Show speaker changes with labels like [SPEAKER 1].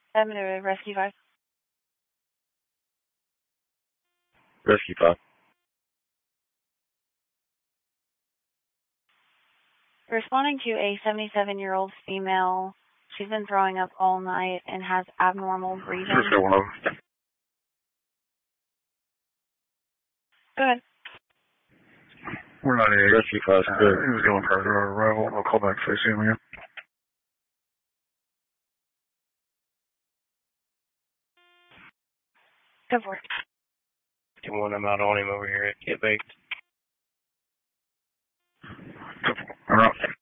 [SPEAKER 1] I'm going to Rescue 5.
[SPEAKER 2] Rescue 5.
[SPEAKER 1] Responding to a 77-year-old female. She's been throwing up all night and has abnormal breathing.
[SPEAKER 2] Cisco 1 over.
[SPEAKER 1] Go ahead.
[SPEAKER 2] We're 98. Rescue 5. He was going for our arrival. I'll call back if I see him again.
[SPEAKER 1] Go for it.
[SPEAKER 3] Get one, I'm out on him over here at Get Baked.
[SPEAKER 2] I'm out.